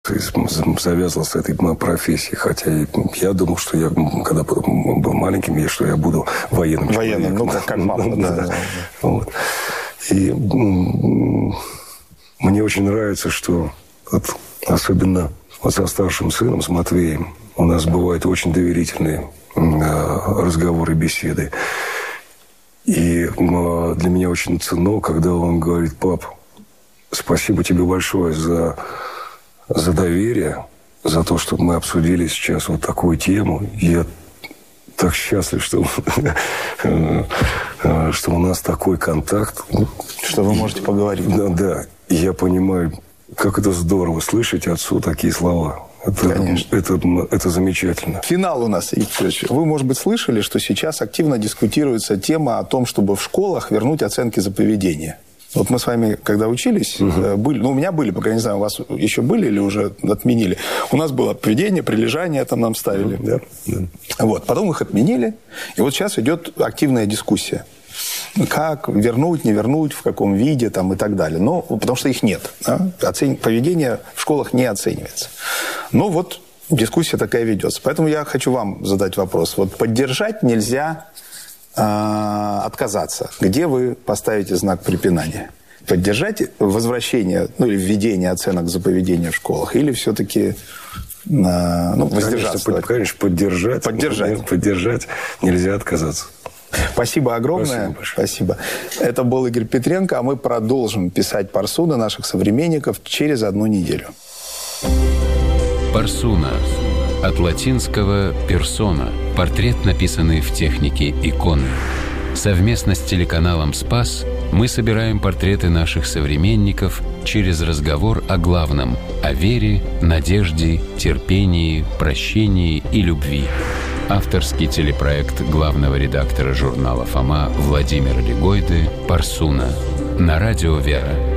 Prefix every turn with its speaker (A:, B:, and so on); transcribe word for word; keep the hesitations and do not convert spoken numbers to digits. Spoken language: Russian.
A: завязывал с этой профессией. Хотя я думал, что я, когда был маленьким, я, что я буду военным
B: Военным,
A: человеком.
B: ну, как, как мама. Да, да.
A: Вот. И мне очень нравится, что вот, особенно вот со старшим сыном, с Матвеем, у нас бывают очень доверительные разговоры, беседы. И для меня очень ценно, когда он говорит: пап, спасибо тебе большое за, за доверие, за то, что мы обсудили сейчас вот такую тему. Я так счастлив, что, что у нас такой контакт.
B: Что вы можете поговорить. Да,
A: да. И я понимаю, как это здорово слышать отцу такие слова. Это, это, это замечательно.
B: Финал у нас, Игорь Петрович. Вы, может быть, слышали, что сейчас активно дискутируется тема о том, чтобы в школах вернуть оценки за поведение. Вот мы с вами, когда учились, угу. были, ну, у меня были, пока не знаю, у вас еще были или уже отменили. У нас было поведение, прилежание там нам ставили.
A: Да, да.
B: Вот. Потом их отменили. И вот сейчас идет активная дискуссия. Как вернуть, не вернуть, в каком виде там, и так далее. Но, потому что их нет. Да? Оцен... Поведение в школах не оценивается. Но вот дискуссия такая ведется. Поэтому я хочу вам задать вопрос. Вот поддержать нельзя э, отказаться. Где вы поставите знак препинания? Поддержать возвращение, ну или введение оценок за поведение в школах? Или все-таки... Ну, воздержаться?
A: Конечно, конечно, поддержать.
B: Поддержать.
A: Поддержать. Нельзя отказаться.
B: Спасибо огромное.
A: Спасибо,
B: Спасибо. Это был Игорь Петренко, а мы продолжим писать парсуны наших современников через одну неделю.
C: Парсуна. От латинского «персона» – портрет, написанный в технике иконы. Совместно с телеканалом «Спас» мы собираем портреты наших современников через разговор о главном – о вере, надежде, терпении, прощении и любви. Авторский телепроект главного редактора журнала «Фома» Владимира Легойды «Парсуна» на радио «Вера».